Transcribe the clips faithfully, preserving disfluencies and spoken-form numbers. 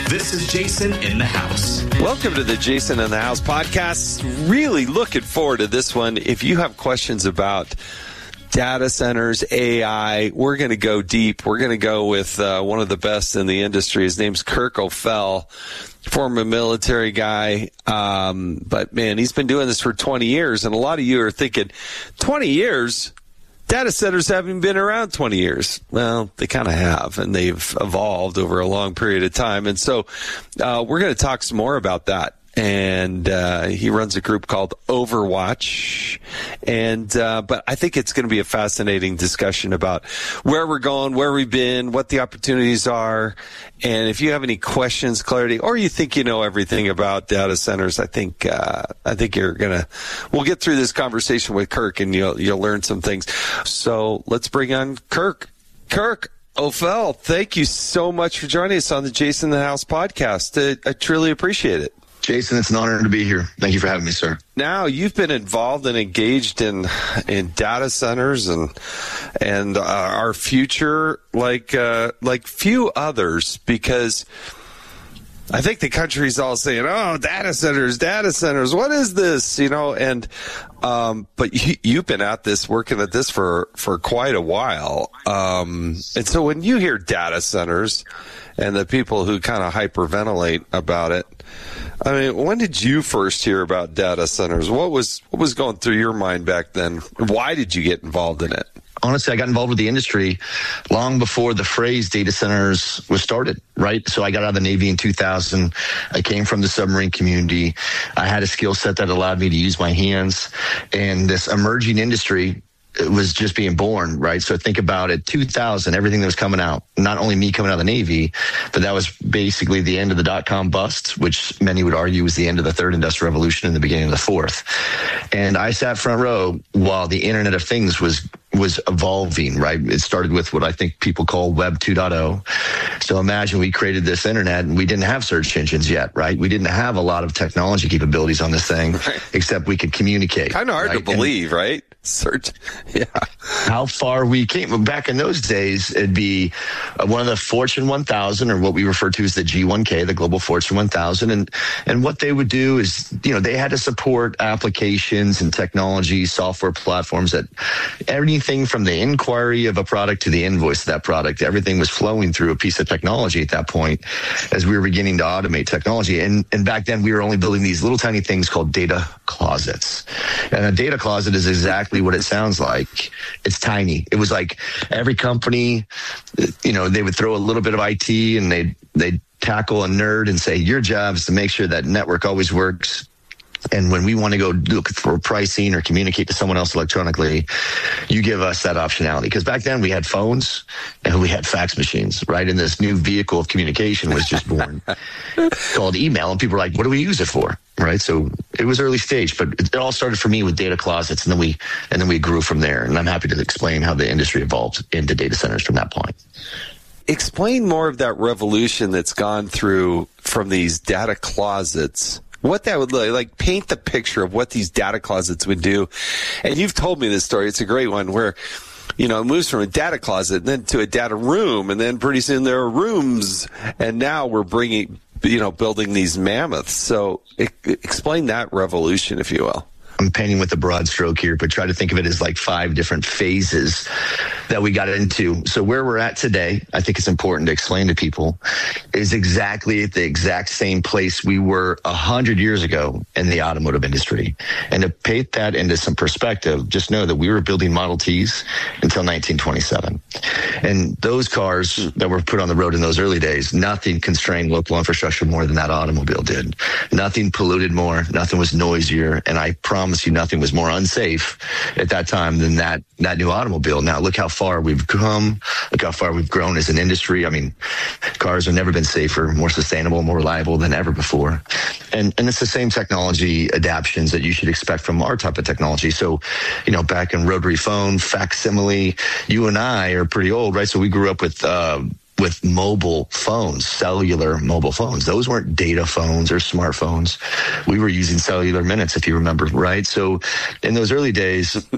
This is Jason in the House. Welcome to the Jason in the House podcast. Really looking forward to this one. If you have questions about data centers, A I, we're going to go deep. We're going to go with uh, one of the best in the industry. His name's Kirk O'Fell, former military guy. Um, but, man, he's been doing this for twenty years. And a lot of you are thinking, twenty years? Data centers haven't been around twenty years. Well, they kind of have, and they've evolved over a long period of time. And so uh, we're going to talk some more about that. And uh, he runs a group called Overwatch. And uh, but I think it's going to be a fascinating discussion about where we're going, where we've been, what the opportunities are. And if you have any questions, clarity, or you think you know everything about data centers, I think uh, I think you're gonna. We'll get through this conversation with Kirk, and you'll you'll learn some things. So let's bring on Kirk. Kirk O'Fell, thank you so much for joining us on the Jason in the House podcast. I, I truly appreciate it. Jason, it's an honor to be here. Thank you for having me, sir. Now, you've been involved and engaged in in data centers and and uh, our future like uh, like few others, because I think the country's all saying, "Oh, data centers, data centers. What is this?" You know, and um, but you, you've been at this, working at this for for quite a while. Um, and so, when you hear data centers and the people who kind of hyperventilate about it, I mean, when did you first hear about data centers? What was what was going through your mind back then? Why did you get involved in it? Honestly, I got involved with the industry long before the phrase data centers was started, right? So I got out of the Navy in two thousand. I came from the submarine community. I had a skill set that allowed me to use my hands. And this emerging industry, it was just being born, right? So think about it, two thousand, everything that was coming out, not only me coming out of the Navy, but that was basically the end of the dot-com bust, which many would argue was the end of the third industrial revolution and the beginning of the fourth. And I sat front row while the Internet of Things was was evolving, right? It started with what I think people call Web two point oh. So imagine we created this internet and we didn't have search engines yet, right? We didn't have a lot of technology capabilities on this thing, right, except we could communicate. Kind of hard right? to believe, and right? Search, yeah. How far we came. Back in those days, it'd be one of the Fortune one thousand, or what we refer to as the G one K, the Global Fortune one thousand. And, and what they would do is, you know, they had to support applications and technology, software platforms that anything from the inquiry of a product to the invoice of that product, everything was flowing through a piece of technology at that point as we were beginning to automate technology. And, and back then we were only building these little tiny things called data closets. And a data closet is exactly what it sounds like. It's tiny. It was like every company, you know, they would throw a little bit of I T and they'd, they'd tackle a nerd and say, your job is to make sure that network always works. And when we want to go look for pricing or communicate to someone else electronically, you give us that optionality. Because back then we had phones and we had fax machines, right? And this new vehicle of communication was just born called email. And people were like, what do we use it for? Right. So it was early stage, but it all started for me with data closets. And then we and then we grew from there. And I'm happy to explain how the industry evolved into data centers from that point. Explain more of that revolution that's gone through from these data closets. What that would look like, like paint the picture of what these data closets would do. And you've told me this story. It's a great one where, you know, it moves from a data closet and then to a data room. And then pretty soon there are rooms. And now we're bringing, you know, building these mammoths. So it, explain that revolution, if you will. I'm painting with a broad stroke here, but try to think of it as like five different phases that we got into. So where we're at today, I think it's important to explain to people, is exactly at the exact same place we were a hundred years ago in the automotive industry. And to paint that into some perspective, just know that we were building Model Ts until nineteen twenty-seven. And those cars that were put on the road in those early days, nothing constrained local infrastructure more than that automobile did. Nothing polluted more, nothing was noisier, and I promise you nothing was more unsafe at that time than that that new automobile. Now look how far we've come, look how far we've grown as an industry. I mean, cars have never been safer, more sustainable, more reliable than ever before. And and it's the same technology adaptions that you should expect from our type of technology. So, you know, back in rotary phone, facsimile, you and I are pretty old, right? So we grew up with uh with mobile phones, cellular mobile phones. Those weren't data phones or smartphones. We were using cellular minutes, if you remember, right? So in those early days,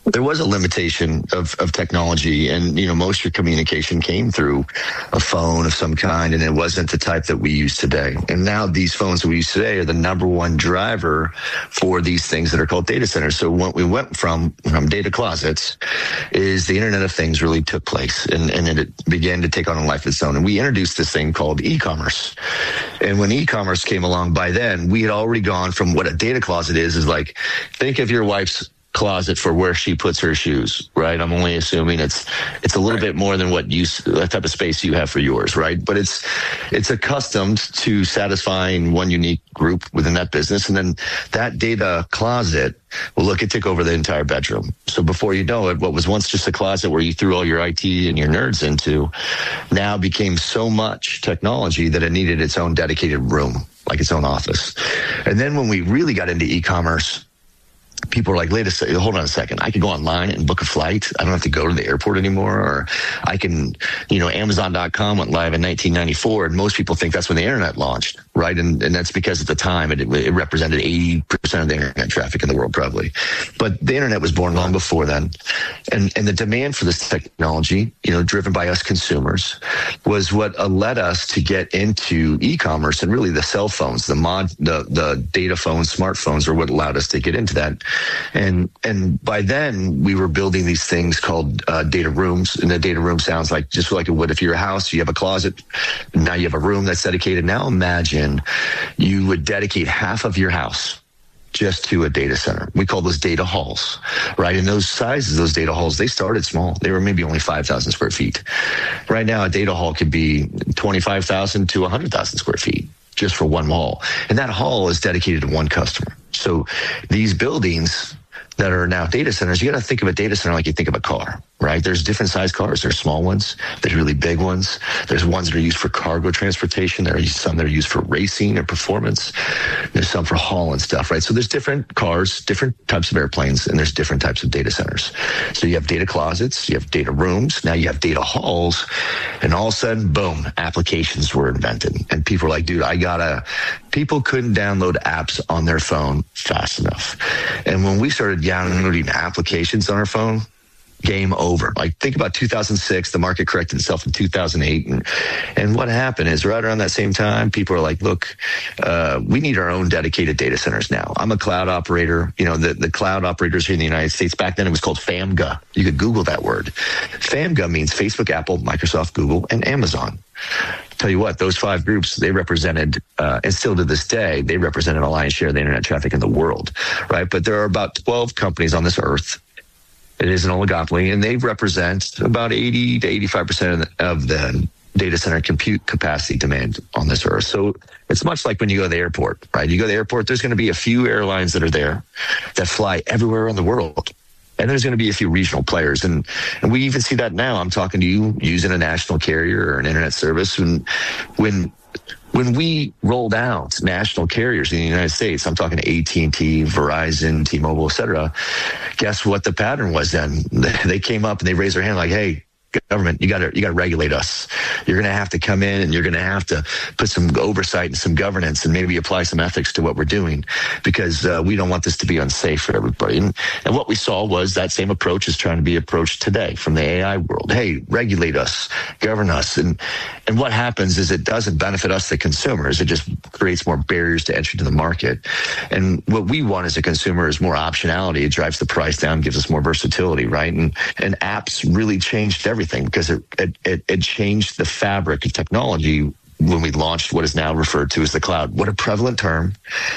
there was a limitation of, of technology, and you know most of your communication came through a phone of some kind, and it wasn't the type that we use today. And now these phones that we use today are the number one driver for these things that are called data centers. So what we went from from data closets is the Internet of Things really took place, and, and it began to take on a life of its own. And we introduced this thing called e-commerce. And when e-commerce came along, by then we had already gone from what a data closet is is like, think of your wife's closet for where she puts her shoes, right? I'm only assuming it's it's a little right. bit more than what you that type of space you have for yours, right? But it's it's accustomed to satisfying one unique group within that business, and then that data closet, well, look, it took over the entire bedroom. So before you know it, what was once just a closet where you threw all your I T and your nerds into, now became so much technology that it needed its own dedicated room, like its own office. And then when we really got into e-commerce, people are like, wait a second, hold on a second. I can go online and book a flight. I don't have to go to the airport anymore. Or I can, you know, Amazon dot com went live in nineteen ninety-four. And most people think that's when the internet launched, right? And, and that's because at the time it, it represented eighty percent of the internet traffic in the world, probably. But the internet was born long before then. And, and the demand for this technology, you know, driven by us consumers, was what uh, led us to get into e-commerce, and really the cell phones, the mod, the, the data phones, smartphones are what allowed us to get into that. And and by then, we were building these things called uh, data rooms. And the data room sounds like just like it would if you're a house, you have a closet. Now you have a room that's dedicated. Now imagine you would dedicate half of your house just to a data center. We call those data halls, right? And those sizes, those data halls, they started small. They were maybe only five thousand square feet. Right now, a data hall could be twenty-five thousand to one hundred thousand square feet just for one hall. And that hall is dedicated to one customer. So these buildings that are now data centers, you got to think of a data center like you think of a car, right? There's different size cars. There's small ones. There's really big ones. There's ones that are used for cargo transportation. There are some that are used for racing or performance. There's some for hauling stuff, right? So there's different cars, different types of airplanes, and there's different types of data centers. So you have data closets, you have data rooms, now you have data halls, and all of a sudden, boom, applications were invented. And people are like, dude, I gotta, people couldn't download apps on their phone fast enough. And when we started downloading applications on our phone, game over. Like, think about two thousand six, the market corrected itself in two thousand eight. And, and what happened is right around that same time, people are like, look, uh, we need our own dedicated data centers now. I'm a cloud operator. You know, the, the cloud operators here in the United States, back then it was called FAMGA. You could Google that word. FAMGA means Facebook, Apple, Microsoft, Google, and Amazon. Tell you what, those five groups, they represented, uh, and still to this day, they represented a lion's share of the internet traffic in the world, right? But there are about twelve companies on this earth. It is an oligopoly, and they represent about eighty to eighty-five percent of the data center compute capacity demand on this earth. So it's much like when you go to the airport, right? You go to the airport, there's going to be a few airlines that are there that fly everywhere around the world. And there's going to be a few regional players. And, and we even see that now. I'm talking to you using a national carrier or an internet service. And when when we rolled out national carriers in the United States, I'm talking to A T and T, Verizon, T-Mobile, et cetera, guess what the pattern was then? They came up and they raised their hand like, hey, government, you got to you got to regulate us. You're going to have to come in and you're going to have to put some oversight and some governance and maybe apply some ethics to what we're doing, because uh, we don't want this to be unsafe for everybody. And, and what we saw was that same approach is trying to be approached today from the A I world. Hey, regulate us, govern us. And and what happens is it doesn't benefit us, the consumers. It just creates more barriers to entry to the market. And what we want as a consumer is more optionality. It drives the price down, gives us more versatility, right? And and apps really changed everything. Because it, it it changed the fabric of technology when we launched what is now referred to as the cloud. What a prevalent term.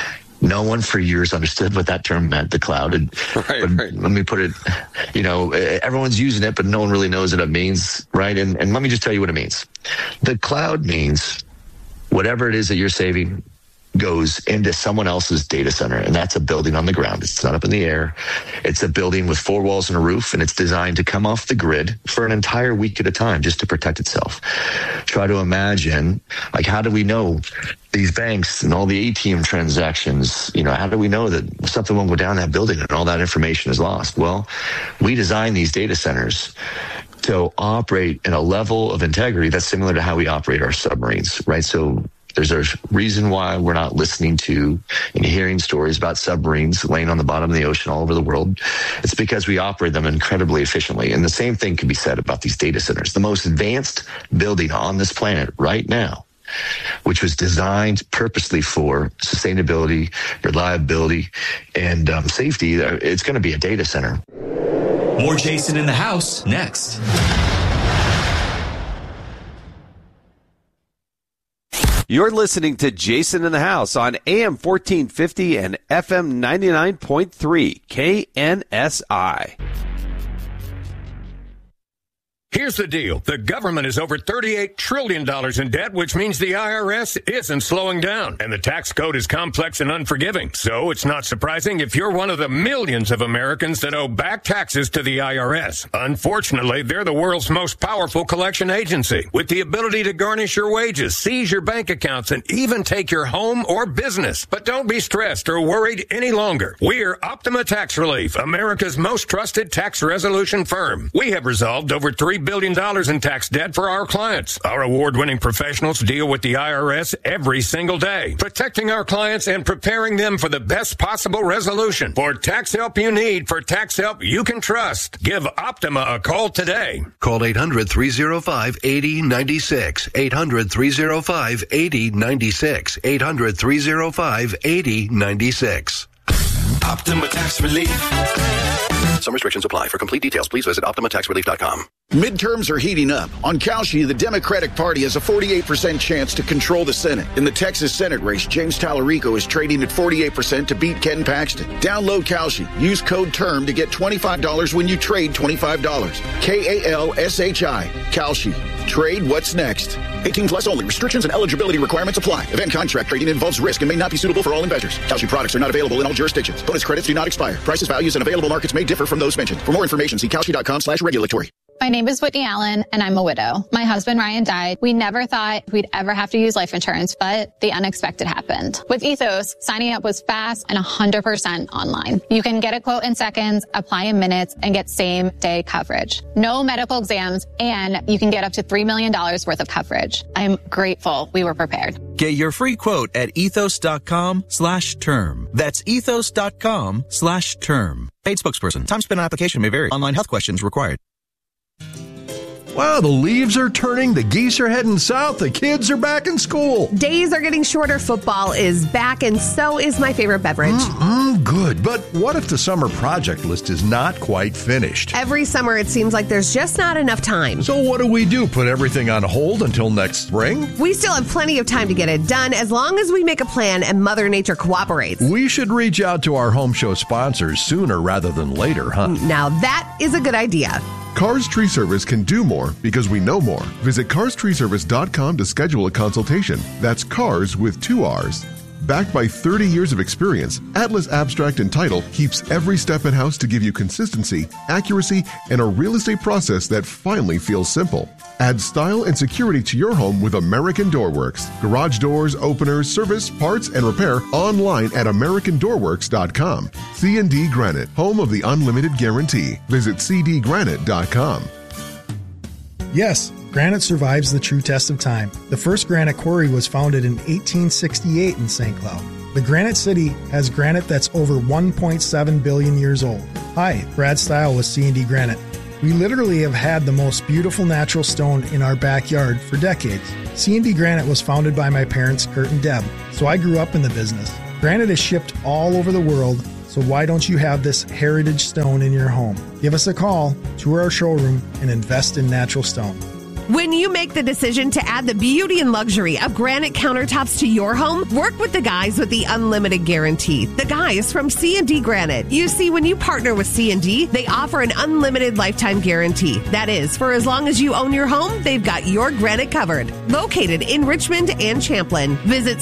No one for years understood what that term meant, the cloud. And, right, but right. Let me put it, you know, everyone's using it, but no one really knows what it means, right? And, and let me just tell you what it means. The cloud means whatever it is that you're saving goes into someone else's data center, and that's a building on the ground. It's not up in the air. It's a building with four walls and a roof, and it's designed to come off the grid for an entire week at a time just to protect itself. Try to imagine, like, how do we know these banks and all the A T M transactions, you know, how do we know that something won't go down that building and all that information is lost? Well, we design these data centers to operate in a level of integrity that's similar to how we operate our submarines, right? So There's a reason why we're not listening to and hearing stories about submarines laying on the bottom of the ocean all over the world. It's because we operate them incredibly efficiently. And the same thing can be said about these data centers. The most advanced building on this planet right now, which was designed purposely for sustainability, reliability, and um, safety, it's going to be a data center. More Jason in the House next. You're listening to Jason in the House on A M fourteen fifty and F M ninety-nine point three K N S I. Here's the deal. The government is over thirty-eight trillion dollars in debt, which means the I R S isn't slowing down. And the tax code is complex and unforgiving. So it's not surprising if you're one of the millions of Americans that owe back taxes to the I R S. Unfortunately, they're the world's most powerful collection agency, with the ability to garnish your wages, seize your bank accounts, and even take your home or business. But don't be stressed or worried any longer. We're Optima Tax Relief, America's most trusted tax resolution firm. We have resolved over three billion dollars in tax debt for our clients. Our award-winning professionals deal with the I R S every single day, protecting our clients and preparing them for the best possible resolution. For tax help you need, for tax help you can trust, give Optima a call today. Call eight hundred, three oh five, eight oh nine six. eight hundred, three oh five, eight oh nine six. eight hundred, three oh five, eight oh nine six. Optima Tax Relief. Some restrictions apply. For complete details, please visit optima tax relief dot com. Midterms are heating up. On Kalshi, the Democratic Party has a forty-eight percent chance to control the Senate. In the Texas Senate race, James Tallarico is trading at forty-eight percent to beat Ken Paxton. Download Kalshi. Use code TERM to get twenty-five dollars when you trade twenty-five dollars. K A L S H I. Kalshi. Trade what's next. eighteen plus only. Restrictions and eligibility requirements apply. Event contract trading involves risk and may not be suitable for all investors. Kalshi products are not available in all jurisdictions. Bonus credits do not expire. Prices, values, and available markets may differ from those mentioned. For more information, see kalshi.com slash regulatory. My name is Whitney Allen, and I'm a widow. My husband, Ryan, died. We never thought we'd ever have to use life insurance, but the unexpected happened. With Ethos, signing up was fast and one hundred percent online. You can get a quote in seconds, apply in minutes, and get same-day coverage. No medical exams, and you can get up to three million dollars worth of coverage. I'm grateful we were prepared. Get your free quote at ethos.com slash term. That's ethos.com slash term. Paid spokesperson. Time spent on application may vary. Online health questions required. Wow, the leaves are turning, the geese are heading south, the kids are back in school. Days are getting shorter, football is back, and so is my favorite beverage. Mm-mm, good, but what if the summer project list is not quite finished? Every summer it seems like there's just not enough time. So what do we do, put everything on hold until next spring? We still have plenty of time to get it done as long as we make a plan and Mother Nature cooperates. We should reach out to our home show sponsors sooner rather than later, huh? Now that is a good idea. Cars Tree Service can do more because we know more. Visit cars tree service dot com to schedule a consultation. That's cars with two R's. Backed by thirty years of experience, Atlas Abstract and Title keeps every step in-house to give you consistency, accuracy, and a real estate process that finally feels simple. Add style and security to your home with American Doorworks. Garage doors, openers, service, parts, and repair online at american door works dot com. C and D Granite, home of the unlimited guarantee. Visit c d granite dot com. Yes, granite survives the true test of time. The first granite quarry was founded in eighteen sixty-eight in Saint Cloud. The Granite City has granite that's over one point seven billion years old. Hi, Brad Stile with C and D Granite. We literally have had the most beautiful natural stone in our backyard for decades. C and D Granite was founded by my parents, Kurt and Deb, so I grew up in the business. Granite is shipped all over the world, so why don't you have this heritage stone in your home? Give us a call, tour our showroom, and invest in natural stone. When you make the decision to add the beauty and luxury of granite countertops to your home, work with the guys with the unlimited guarantee. The guys from C and D Granite. You see, when you partner with C and D, they offer an unlimited lifetime guarantee. That is, for as long as you own your home, they've got your granite covered. Located in Richmond and Champlin. Visit